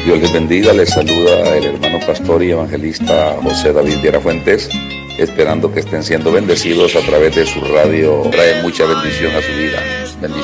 Dios les bendiga, les saluda el hermano pastor y evangelista José David Viera Fuentes, esperando que estén siendo bendecidos a través de su radio. Trae mucha bendición a su vida.